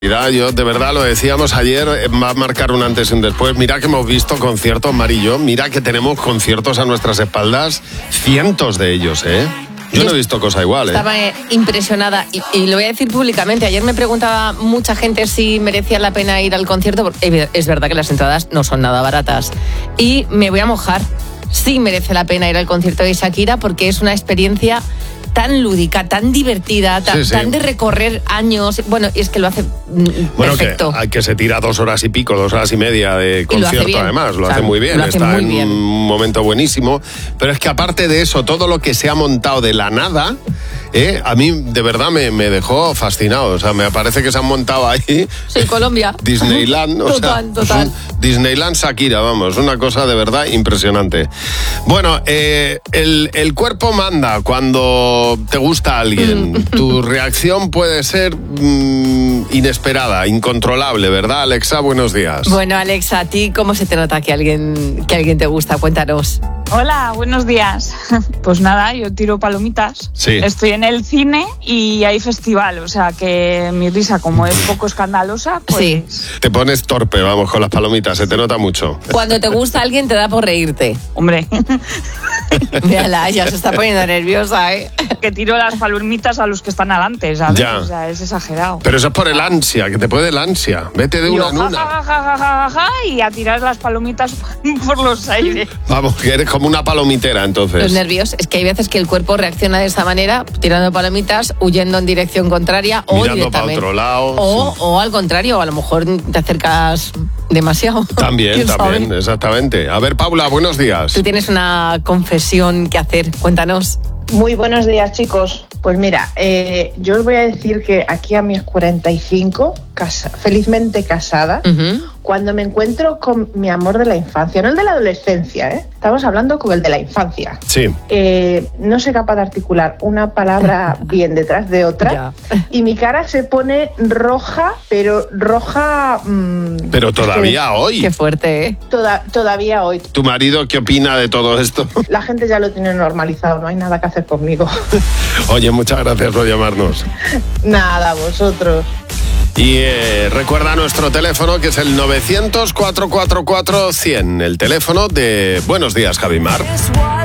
Yo, de verdad, lo decíamos ayer, va a marcar un antes y un después. Mira que hemos visto conciertos, Mar y yo, mira que tenemos conciertos a nuestras espaldas, cientos de ellos, ¿eh? Yo no he visto cosa igual, ¿eh? Estaba impresionada y lo voy a decir públicamente. Ayer me preguntaba mucha gente si merecía la pena ir al concierto, porque es verdad que las entradas no son nada baratas. Y me voy a mojar. Sí merece la pena ir al concierto de Shakira porque es una experiencia tan lúdica, tan divertida, tan de recorrer años. Bueno, y es que lo hace perfecto. Que se tira 2 horas y pico, 2 horas y media de concierto, además. Lo hace muy bien, está en un momento buenísimo. Pero es que aparte de eso, todo lo que se ha montado de la nada, a mí de verdad me dejó fascinado. O sea, me parece que se han montado ahí. Sí, Colombia. Disneyland. Total. Disneyland Shakira, vamos, una cosa de verdad impresionante. Bueno, el cuerpo manda cuando te gusta alguien. Tu reacción puede ser inesperada, incontrolable, ¿verdad, Alexa? Buenos días. Bueno, Alexa, ¿a ti cómo se te nota que alguien te gusta? Cuéntanos. Hola, buenos días. Pues nada, yo tiro palomitas. Sí. Estoy en el cine y hay festival, o sea que mi risa, como es poco escandalosa, pues... Sí. Te pones torpe, vamos, con las palomitas, se te nota mucho. Cuando te gusta alguien te da por reírte. Hombre. Mírala, ya se está poniendo nerviosa, ¿eh? Que tiro las palomitas a los que están adelante, ¿sabes? Ya. O sea, es exagerado. Pero eso es por el ansia, que te puede el ansia. Vete de una en una. Y a tirar las palomitas por los aires. Vamos, que eres como una palomitera, entonces. Los nervios, es que hay veces que el cuerpo reacciona de esta manera, tirando palomitas, huyendo en dirección contraria o mirando directamente. para otro lado. O al contrario, a lo mejor te acercas demasiado. También, exactamente. A ver, Paula, buenos días. Tú tienes una confesión que hacer, cuéntanos. Muy buenos días, chicos. Pues mira, yo os voy a decir que aquí a mis 45, felizmente casada, cuando me encuentro con mi amor de la infancia, no el de la adolescencia, estamos hablando con el de la infancia. Sí. No soy capaz de articular una palabra bien detrás de otra y mi cara se pone roja, pero roja... pero todavía hoy. Qué fuerte, ¿eh? Todavía hoy. ¿Tu marido qué opina de todo esto? La gente ya lo tiene normalizado, no hay nada que hacer conmigo. Oye, muchas gracias por llamarnos. Nada, vosotros. Y recuerda nuestro teléfono, que es el 900-444-100, el teléfono de Buenos Días, Javimar.